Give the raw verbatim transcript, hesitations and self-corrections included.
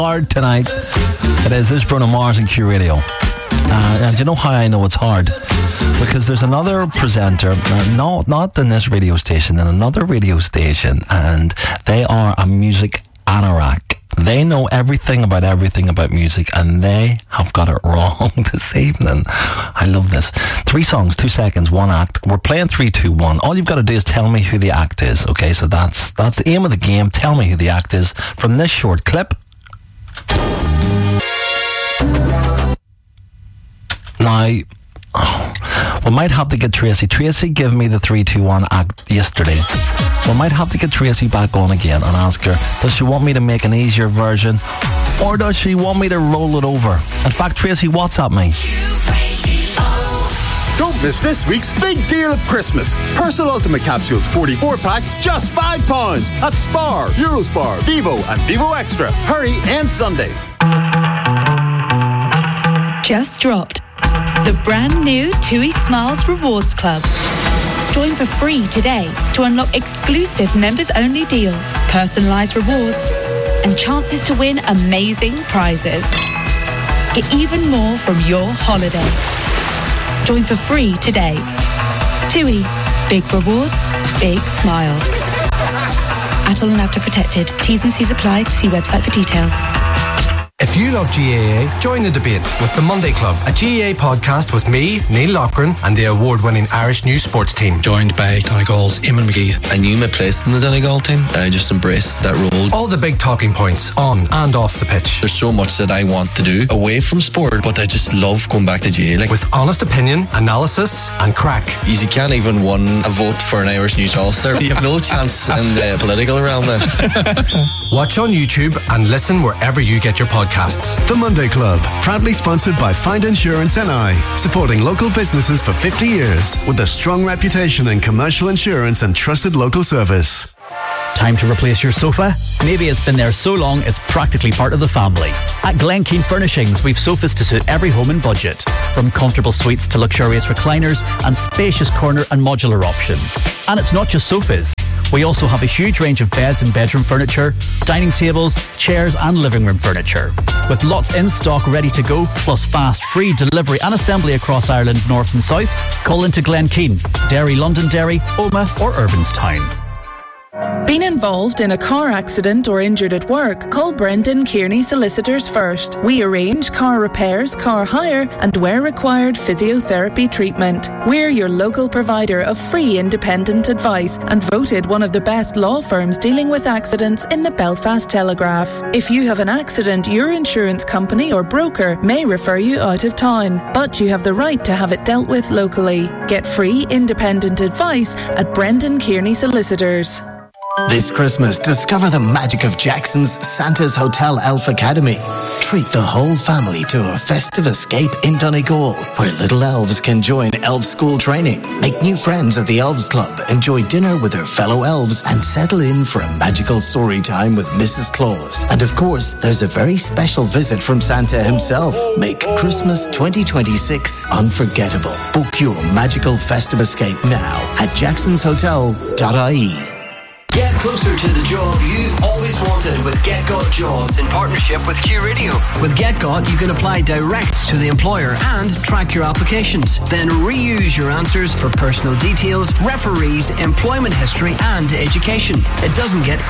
hard tonight. It is. This is Bruno Mars and Q Radio. Uh, and you know how I know it's hard? Because there's another presenter, uh, not, not in this radio station, in another radio station, and they are a music anorak. They know everything about everything about music, and they have got it wrong this evening. I love this. Three songs, two seconds, one act. We're playing three, two, one. All you've got to do is tell me who the act is. Okay, so that's that's the aim of the game. Tell me who the act is from this short clip. Now, oh, we might have to get Tracy. Tracy gave me the three two one act yesterday. We might have to get Tracy back on again and ask her, does she want me to make an easier version, or does she want me to roll it over? In fact, Tracy, WhatsApp me. Don't miss this week's big deal of Christmas. Persil Ultimate Capsules forty-four pack, just five pounds at Spar, Eurospar, Vivo and Vivo Extra. Hurry and Sunday. Just dropped. The brand new TUI Smiles Rewards Club. Join for free today to unlock exclusive members-only deals, personalised rewards, and chances to win amazing prizes. Get even more from your holiday. Join for free today. TUI. Big rewards, big smiles. Atoll and After Protected. T's and C's apply. See website for details. If you love G A A, join the debate with The Monday Club, a G A A podcast with me, Neil Loughran, and the award-winning Irish news sports team. Joined by Donegal's Eamon McGee. I knew my place in the Donegal team. I just embraced that role. All the big talking points, on and off the pitch. There's so much that I want to do away from sport, but I just love going back to G A A. Like, with honest opinion, analysis, and crack. You can't even win a vote for an Irish News All-Star. You have no chance in the political realm then. Watch on YouTube and listen wherever you get your podcasts. The Monday Club, proudly sponsored by Find Insurance N I, supporting local businesses for fifty years with a strong reputation in commercial insurance and trusted local service. Time to replace your sofa? Maybe it's been there so long it's practically part of the family. At Glen Keane Furnishings, we've sofas to suit every home and budget. From comfortable suites to luxurious recliners and spacious corner and modular options. And it's not just sofas. We also have a huge range of beds and bedroom furniture, dining tables, chairs and living room furniture. With lots in stock ready to go, plus fast, free delivery and assembly across Ireland, north and south, call into Glen Keane, Derry, Londonderry, Omagh or Urbanstown. Been involved in a car accident or injured at work? Call Brendan Kearney Solicitors first. We arrange car repairs, car hire and where required physiotherapy treatment. We're your local provider of free independent advice and voted one of the best law firms dealing with accidents in the Belfast Telegraph. If you have an accident, your insurance company or broker may refer you out of town, but you have the right to have it dealt with locally. Get free independent advice at Brendan Kearney Solicitors. This Christmas, discover the magic of Jackson's Santa's Hotel Elf Academy. Treat the whole family to a festive escape in Donegal, where little elves can join elf school training, make new friends at the Elves Club, enjoy dinner with their fellow elves, and settle in for a magical story time with Missus Claus. And of course, there's a very special visit from Santa himself. Make Christmas twenty twenty-six unforgettable. Book your magical festive escape now at jacksons hotel dot I E. Get closer to the job you've always wanted with GetGot Jobs in partnership with Q Radio. With GetGot, you can apply direct to the employer and track your applications. Then reuse your answers for personal details, referees, employment history and education. It doesn't get